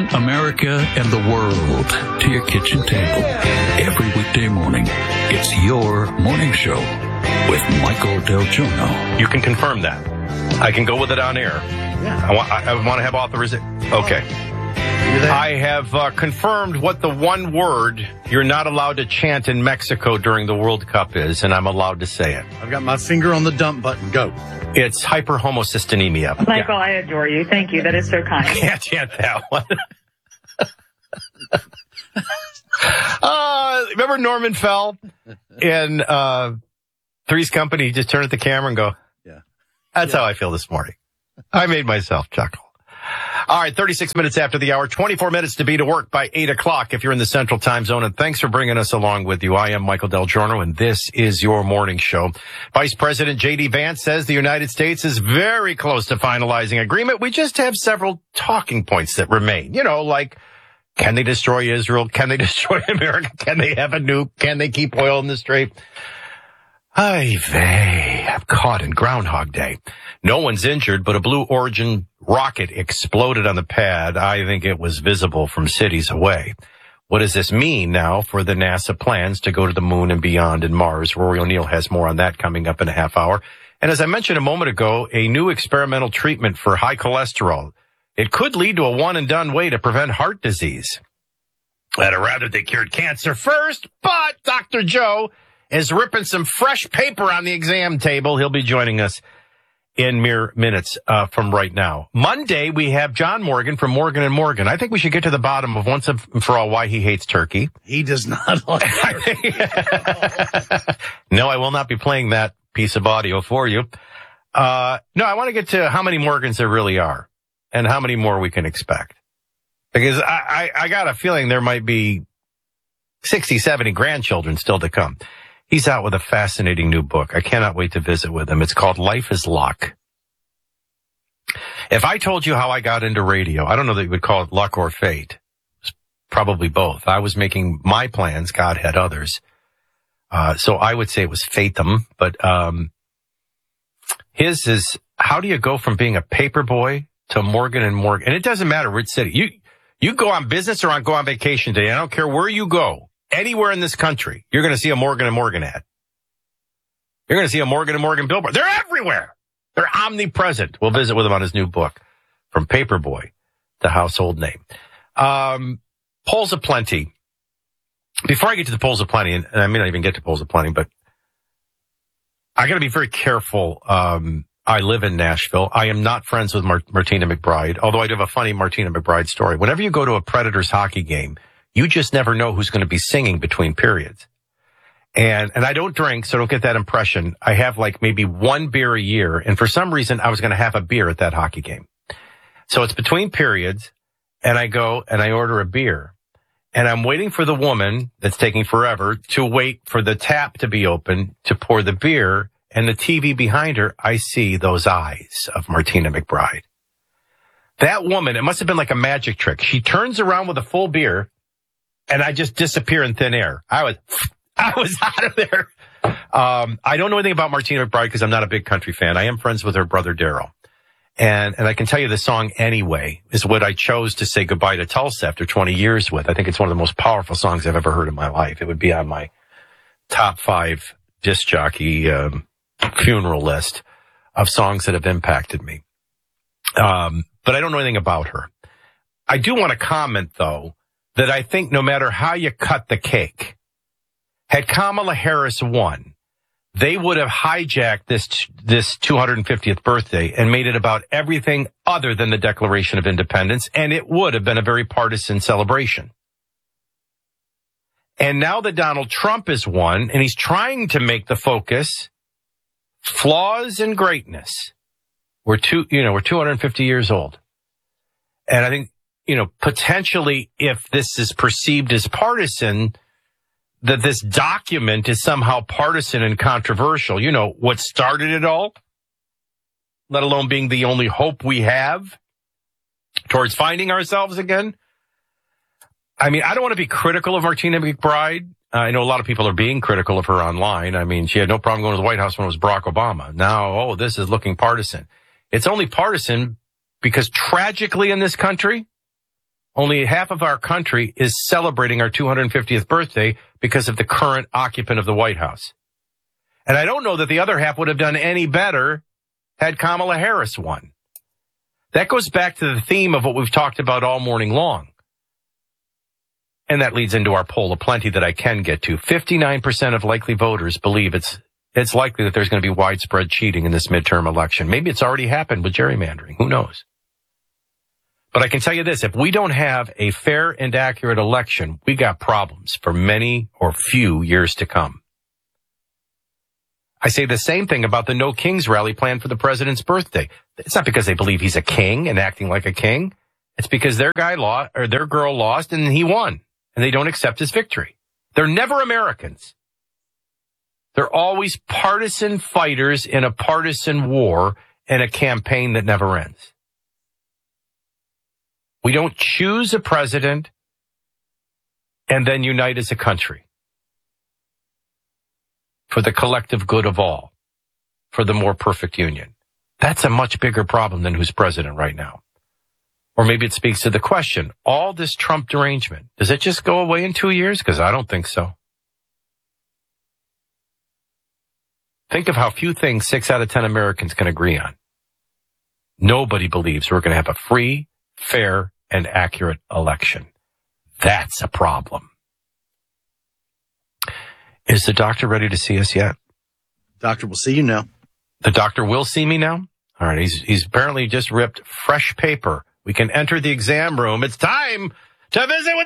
Bringing America and the world to your kitchen table. Every weekday morning, it's your morning show with Michael Del Giorno. You can confirm that. I can go with it on air. Yeah. I want to have authorization. Okay. I have confirmed what the one word you're not allowed to chant in Mexico during the World Cup is, and I'm allowed to say it. I've got my finger on the dump button. Go. It's hyperhomocystinemia. Michael, I adore you. Thank you. That is so kind. I can't chant that one. Remember Norman Fell in Three's Company? He just turned at the camera and go, yeah. That's how I feel this morning. I made myself chuckle. All right, 36 minutes after the hour, 24 minutes to be to work by 8 o'clock if you're in the Central Time Zone. And thanks for bringing us along with you. I am Michael Del Giorno, and this is your morning show. Vice President J.D. Vance says the United States is very close to finalizing agreement. We just have several talking points that remain. You know, like, can they destroy Israel? Can they destroy America? Can they have a nuke? Can they keep oil in the Strait? Ay vey, I'm caught in Groundhog Day. No one's injured, but a Blue Origin rocket exploded on the pad. I think it was visible from cities away. What does this mean now for the NASA plans to go to the moon and beyond in Mars? Rory O'Neill has more on that coming up in a half hour. And as I mentioned a moment ago, a new experimental treatment for high cholesterol. It could lead to a one-and-done way to prevent heart disease. I'd have rather they cured cancer first, but Dr. Joe is ripping some fresh paper on the exam table. He'll be joining us in mere minutes from right now. Monday, we have John Morgan from Morgan & Morgan. I think we should get to the bottom of once and for all why he hates turkey. He does not like turkey. No, I will not be playing that piece of audio for you. No, I want to get to how many Morgans there really are and how many more we can expect. Because I got a feeling there might be 60, 70 grandchildren still to come. He's out with a fascinating new book. I cannot wait to visit with him. It's called Life is Luck. If I told you how I got into radio, I don't know that you would call it luck or fate. It's probably both. I was making my plans. God had others. So I would say it was fatum. But his is, how do you go from being a paper boy to Morgan & Morgan? And it doesn't matter which city. You go on business or go on vacation today. I don't care where you go. Anywhere in this country, you're going to see a Morgan & Morgan ad. You're going to see a Morgan & Morgan billboard. They're everywhere. They're omnipresent. We'll visit with him on his new book, From Paperboy to Household Name. Polls of Plenty. Before I get to the Polls of Plenty, and I may not even get to Polls of Plenty, but I got to be very careful. I live in Nashville. I am not friends with Martina McBride, although I do have a funny Martina McBride story. Whenever you go to a Predators hockey game, you just never know who's going to be singing between periods. And I don't drink, so don't get that impression. I have like maybe one beer a year. And for some reason, I was going to have a beer at that hockey game. So it's between periods, and I go and I order a beer. And I'm waiting for the woman that's taking forever to wait for the tap to be open to pour the beer. And the TV behind her, I see those eyes of Martina McBride. That woman, it must have been like a magic trick. She turns around with a full beer, and I just disappear in thin air. I was out of there. I don't know anything about Martina McBride because I'm not a big country fan. I am friends with her brother, Daryl. And I can tell you the song Anyway is what I chose to say goodbye to Tulsa after 20 years with. I think it's one of the most powerful songs I've ever heard in my life. It would be on my top 5 disc jockey funeral list of songs that have impacted me. But I don't know anything about her. I do want to comment, though, that I think no matter how you cut the cake, had Kamala Harris won, they would have hijacked this 250th birthday and made it about everything other than the Declaration of Independence, and it would have been a very partisan celebration. And now that Donald Trump has won, and he's trying to make the focus flaws and greatness. We're 250 years old. And I think, potentially if this is perceived as partisan, that this document is somehow partisan and controversial. What started it all, let alone being the only hope we have towards finding ourselves again. I mean, I don't want to be critical of Martina McBride. I know a lot of people are being critical of her online. I mean, she had no problem going to the White House when it was Barack Obama. Now, this is looking partisan. It's only partisan because tragically in this country, only half of our country is celebrating our 250th birthday because of the current occupant of the White House. And I don't know that the other half would have done any better had Kamala Harris won. That goes back to the theme of what we've talked about all morning long. And that leads into our poll of plenty that I can get to. 59% of likely voters believe it's likely that there's going to be widespread cheating in this midterm election. Maybe it's already happened with gerrymandering. Who knows? But I can tell you this, if we don't have a fair and accurate election, we got problems for many or few years to come. I say the same thing about the No Kings rally planned for the president's birthday. It's not because they believe he's a king and acting like a king. It's because their girl lost and he won, and they don't accept his victory. They're never Americans. They're always partisan fighters in a partisan war and a campaign that never ends. We don't choose a president and then unite as a country for the collective good of all, for the more perfect union. That's a much bigger problem than who's president right now. Or maybe it speaks to the question, all this Trump derangement, does it just go away in 2 years? Because I don't think so. Think of how few things 6 out of 10 Americans can agree on. Nobody believes we're going to have a free, fair, and accurate election. That's a problem. Is the doctor ready to see us yet? Doctor will see you now. The doctor will see me now? All right, he's apparently just ripped fresh paper. We can enter the exam room. It's time to visit with